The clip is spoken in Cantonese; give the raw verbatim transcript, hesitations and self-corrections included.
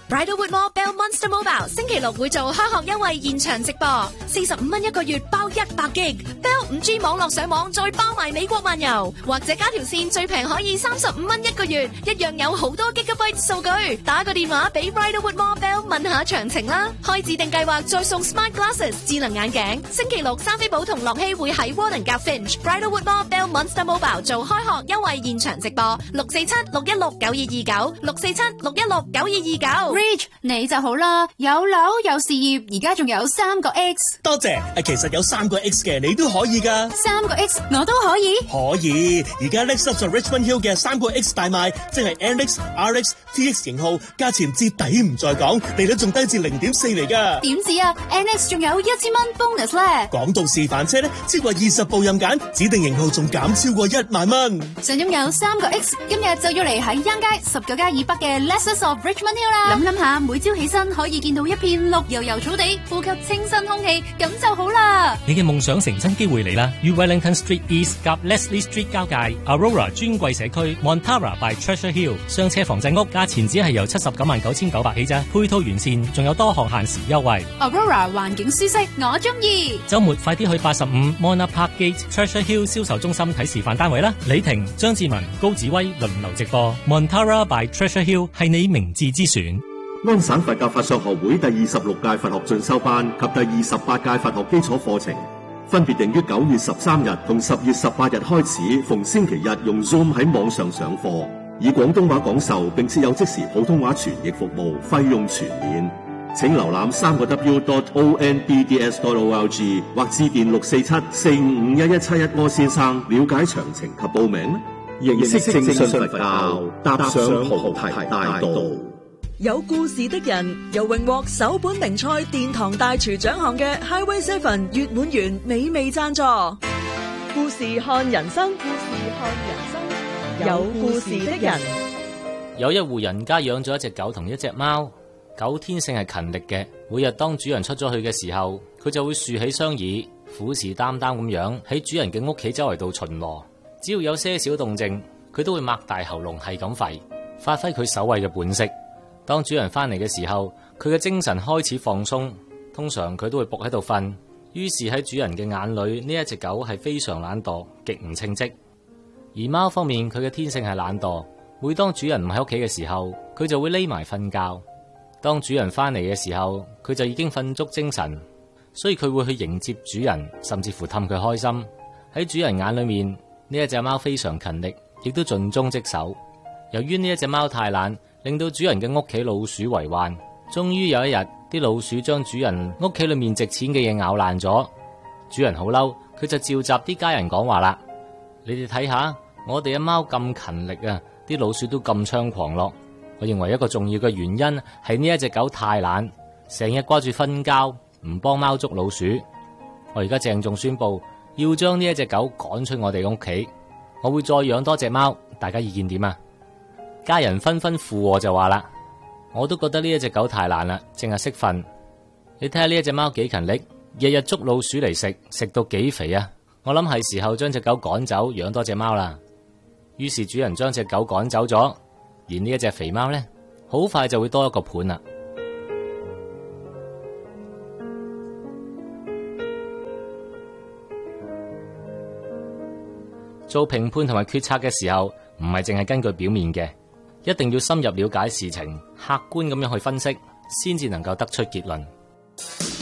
Bridalwood Mall Bell Monster Mobile 星期六會做開學優惠現場直播，四十五蚊一個月包一百 G Bell 五 G 網絡上網，再包埋美國漫遊，或者加條線最平可以三十五蚊一個月，一樣有好多 Gigabyte 數據。打個電話俾 Bridalwood Mall Bell 問下詳情啦。開指定計劃再送 Smart Glasses 智能眼鏡。星期六三飛寶同樂希會喺窩倫夾 Finch Bridalwood Mall Bell Monster Mobile 做開學優惠現場直播，六四七六一六九二二九，六四七六一六九二二九。 Rich 你就好啦，有樓有事業，而家仲有三個 X。 多謝，其實有三個 X 嘅你都可以噶。 三個 X 我都可以。 可以，而家 Lexus Richmond Hill 嘅三個 X 大賣，即係 N X、R X、T X 型號，價錢至抵唔再講，利率仲低至零點四厘噶。 點止啊 ？N X 仲有一千蚊 bonus 咧。 講到示範車咧，超過二十部任揀，指定型號仲減超過一萬蚊。 想擁有三個 X， 今日就要嚟喺央街十九街以北嘅 Lexus of Richmond Hill 啦。諗諗下，每朝起身可以見到一片綠油油草地，呼吸清新空氣，咁就好啦。 你嘅夢想成真機會嚟啦！於 Wellington Street East 及 Leslie Street 交界 Aurora 尊貴社區 Montara by Treasure Hill 雙車房仔屋，價錢只係由七十九萬九千九百起啫，配套完善，仲有多項限時優惠。 Aurora 環境舒適，我中意。 週末快啲去八十五 Mona Park Gate Treasure Hill 銷售中心睇示範單位啦！李婷、張志文、高子威輪流直播 Montara by Treasure Hill 係你明智之選。 安省佛教法相學會第二十六屆佛學進修班及第二十八屆佛學基礎課程，分別定於九月十三日同十月十八日開始，逢星期日用 Zoom 喺網上上課，以廣東話講授，並設有即時普通話傳譯服務，費用全免。請瀏覽三個 W dot O N B D S dot O L G 或致電六四七四五五一一七一柯先生了解詳情及報名。認識正信佛教，踏上菩提大道。 有故事的人，由榮獲首本名賽殿堂大廚獎項嘅 Highway Seven 月滿園美味贊助。故事看人生，故事看人生，有故事的人。 有一戶人家養咗一隻狗同一隻貓，狗天性係勤力嘅，每日當主人出咗去嘅時候，佢就會豎起雙耳，虎視眈眈咁樣喺主人嘅屋企周圍度巡邏。只要有些少動靜，佢都會擘大喉嚨係咁吠，發揮佢守衛嘅本色。當主人翻嚟嘅時候，佢嘅精神開始放鬆，通常佢都會仆喺度瞓。於是喺主人嘅眼裏，呢一隻狗係非常懶惰，極唔稱職。而貓方面，佢嘅天性係懶惰，每當主人唔喺屋企嘅時候，佢就會匿埋瞓覺。當主人翻嚟嘅時候，佢就已經瞓足精神，所以佢會去迎接主人，甚至乎氹佢開心。喺主人眼裏面，呢一隻貓非常勤力，亦都盡忠職守。由於呢一隻貓太懶，令到主人嘅屋企老鼠為患。終於有一日，啲老鼠將主人屋企裏面值錢嘅嘢咬爛咗。主人好嬲，佢就召集啲家人講話啦：你哋睇下，我哋嘅貓咁勤力啊，啲老鼠都咁猖狂咯。我認為一個重要嘅原因係呢一隻狗太懶，成日掛住瞓覺，唔幫貓捉老鼠。我而家鄭重宣布，要將呢一隻狗趕出我哋嘅屋企。我會再養多隻貓，大家意見點啊？家人紛紛附和就話啦，我都覺得呢一隻狗太懶啦，淨係識瞓。你睇下呢一隻貓幾勤力，日日捉老鼠嚟食，食到幾肥啊！我諗係時候將隻狗趕走，養多隻貓啦。於是主人將隻狗趕走咗，而呢一隻肥貓呢，好快就會多一個伴啦。做評判同埋決策嘅時候，唔係淨係根據表面嘅。一定要深入了解事情，客觀咁樣去分析，先至能夠得出結論。